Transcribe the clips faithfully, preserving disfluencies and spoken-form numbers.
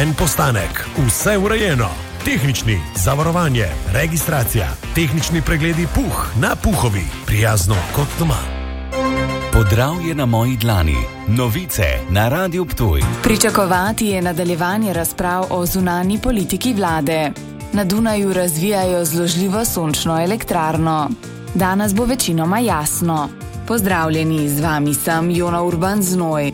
En postanek, vse urejeno. Tehnični, zavarovanje, registracija, tehnični pregledi puh na Puhovi, prijazno kot doma. Podravje na moji dlani, novice na Radiu Ptuj. Pričakovati je nadaljevanje razprav o zunanji politiki vlade. Na Dunaju razvijajo zložljivo sončno elektrarno. Danes bo večinoma jasno. Pozdravljeni, z vami sem Jona Urban Znoj.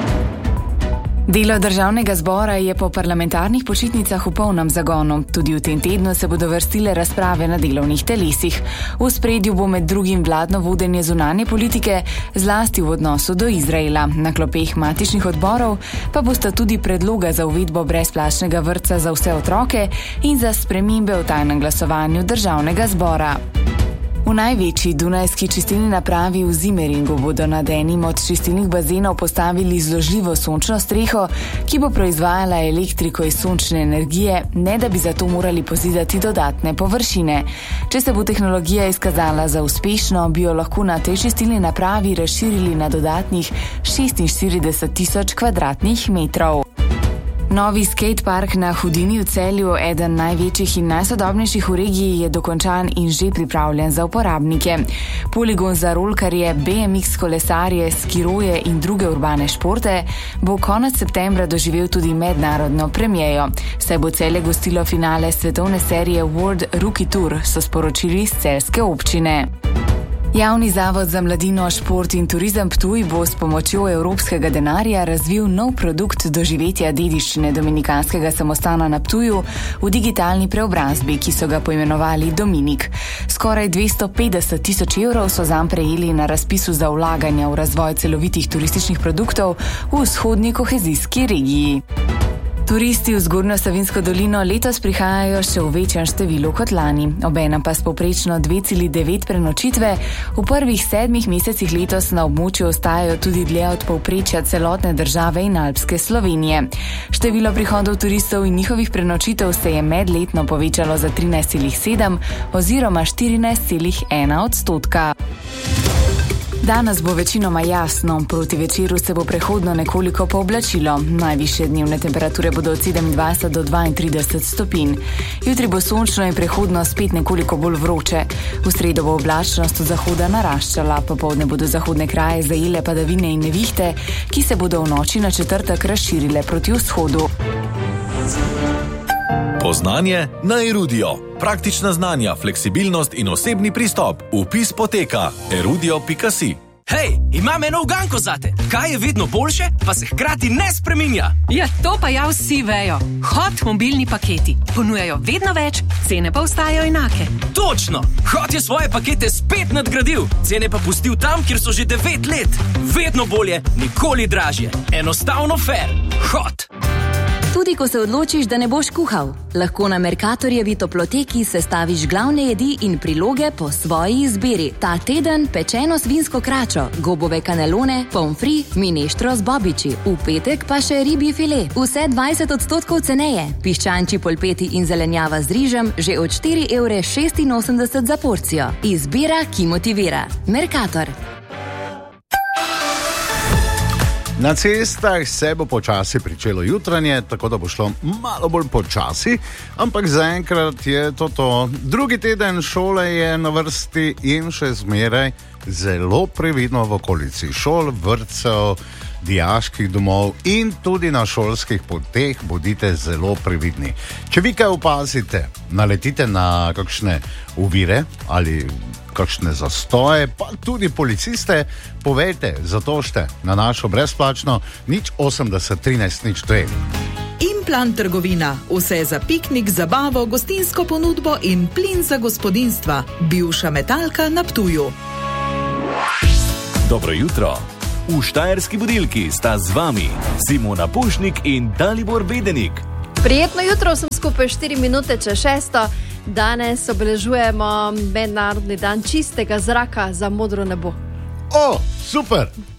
Delo državnega zbora je po parlamentarnih počitnicah v polnem zagonu. Tudi v tem tednu se bodo vrstile razprave na delovnih telesih. V ospredju bo med drugim vladno vodenje zunanje politike, zlasti v odnosu do Izraela. Na klopeh matičnih odborov pa bosta tudi predloga za uvedbo brezplačnega vrtca za vse otroke in za spremembe v tajnem glasovanju državnega zbora. V največji dunajski čistilni napravi v Zimeringu bodo nad enim od čistilnih bazenov postavili zložljivo sončno streho, ki bo proizvajala elektriko iz sončne energije, ne da bi zato morali pozidati dodatne površine. Če se bo tehnologija izkazala za uspešno, bi jo lahko na tej čistilni napravi razširili na dodatnih šestinštirideset tisoč kvadratnih metrov. Novi skatepark na Hudinji v Celju, eden največjih in najsodobnejših v regiji, je dokončan in že pripravljen za uporabnike. Poligon za rolkarje, B M X kolesarje, skiroje in druge urbane športe bo konec septembra doživel tudi mednarodno premiejo. Saj bo Celje gostilo finale svetovne serije World Rookie Tour, so sporočili iz celjske občine. Javni zavod za mladino, šport in turizem Ptuj bo s pomočjo evropskega denarja razvil nov produkt doživetja dediščine dominikanskega samostana na Ptuju v digitalni preobrazbi, ki so ga poimenovali Dominik. Skoraj dvesto petdeset tisoč evrov so zanj prejeli na razpisu za vlaganja v razvoj celovitih turističnih produktov v vzhodni kohezijski regiji. Turisti v Zgornjo Savinjsko dolino letos prihajajo še v večjem številu kot lani, obenem pa s povprečno dve celi devet prenočitve. V prvih sedmih mesecih letos na območju ostajajo tudi dlje od povprečja celotne države in alpske Slovenije. Število prihodov turistov in njihovih prenočitev se je medletno povečalo za trinajst celih sedem oziroma štirinajst celih ena odstotka. Danes bo večinoma jasno, proti večeru se bo prehodno nekoliko pooblačilo. Najvišje dnevne temperature bodo od sedemindvajset do dvaintrideset stopinj. Jutri bo sončno in prehodno spet nekoliko bolj vroče. V sredo bo oblačnost od zahoda naraščala, popoldne bodo zahodne kraje zajele padavine in nevihte, ki se bodo v noči na četrtek razširile proti vzhodu. Poznanje na Erudio. Praktična znanja, fleksibilnost in osebni pristop. Vpis poteka erudio pika si. Hej, imam eno uganko zate. Kaj je vedno boljše, pa se hkrati ne spreminja? Ja, to pa ja vsi vejo. Hot mobilni paketi. Ponujajo vedno več, cene pa ostajajo enake. Točno! Hot je svoje pakete spet nadgradil. Cene pa pustil tam, kjer so že devet let. Vedno bolje, nikoli dražje. Enostavno fair. Hot! Tudi ko se odločiš, da ne boš kuhal, lahko na Mercatorjevi toploteki sestaviš glavne jedi in priloge po svoji izbiri. Ta teden pečeno svinsko kračo, gobove kanelone, pomfri, mineštro z bobiči. V petek pa še ribji file. Vse dvajset odstotkov ceneje. Piščančji polpeti in zelenjava z rižem že od štiri evre šestinosemdeset za porcijo. Izbira, ki motivira. Mercator. Na cestah se bo počasi pričelo jutranje, tako da bo šlo malo bolj počasi, ampak zaenkrat je to to. Drugi teden šole je na vrsti in še zmeraj zelo previdno v okolici šol, vrtcev, dijaških domov in tudi na šolskih poteh bodite zelo previdni. Če vi kaj opazite, naletite na kakšne ovire ali kakšne zastoje, pa tudi policiste, povejte, zato ste na našo brezplačno nič osemdeset trinajst nič dve. Implant trgovina, vse za piknik, zabavo, gostinsko ponudbo in plin za gospodinstva. Bivša metalka na Ptuju. Dobro jutro. V Štajerski budilki sta z vami Simona Pušnik in Dalibor Bedenik. Prijetno jutro, sem skupaj štiri minute čez šesto. Danes obeležujemo mednarodni dan čistega zraka za modro nebo. O, super!